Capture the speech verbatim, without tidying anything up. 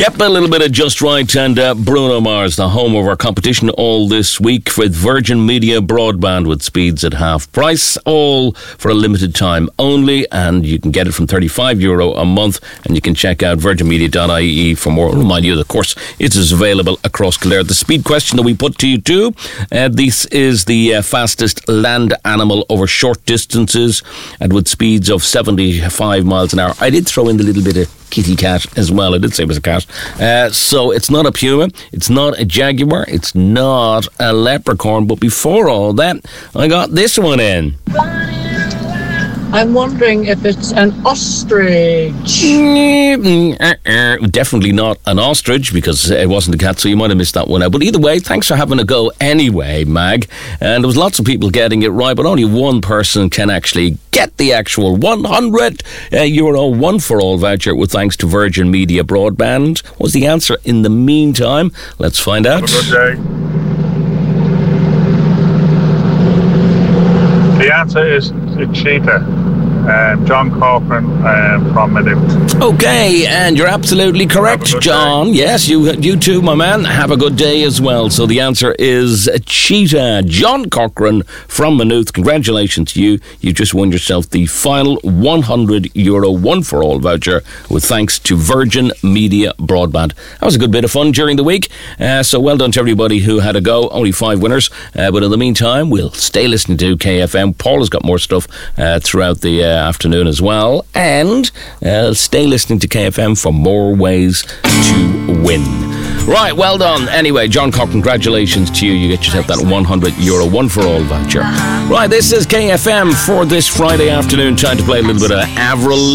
Yep, a little bit of Just Right and uh, Bruno Mars, the home of our competition all this week with Virgin Media Broadband with speeds at half price, all for a limited time only, and you can get it from thirty-five euro a month, and you can check out virgin media dot I E for more. I'll remind you, of course, it is available across Kildare. The speed question that we put to you too, uh, this is the uh, fastest land animal over short distances, and with speeds of seventy-five miles an hour. I did throw in the little bit of kitty cat as well. I did say it was a cat. Uh, so it's not a puma, it's not a jaguar, it's not a leprechaun. But before all that, I got this one in. I'm wondering if it's an ostrich. Definitely not an ostrich, because it wasn't a cat, so you might have missed that one out. But either way, thanks for having a go anyway, Mag. And there was lots of people getting it right, but only one person can actually get the actual one hundred euro one for all voucher with thanks to Virgin Media Broadband. What's the answer in the meantime? Let's find out. Have a good day. The answer is a cheetah. Um, John Corcoran um, from Maynooth. Okay, and you're absolutely correct, John. Day. Yes, you you too, my man. Have a good day as well. So the answer is a cheetah. John Corcoran from Maynooth. Congratulations to you. You just won yourself the final one hundred euro one for all voucher with thanks to Virgin Media Broadband. That was a good bit of fun during the week. Uh, so well done to everybody who had a go. Only five winners. Uh, but in the meantime, we'll stay listening to K F M. Paul has got more stuff uh, throughout the uh, afternoon as well, and uh, stay listening to K F M for more ways to win. Right, well done. Anyway, John Cock, congratulations to you. You get yourself that one hundred euro one for all voucher. Right, this is K F M for this Friday afternoon. Time to play a little bit of Avril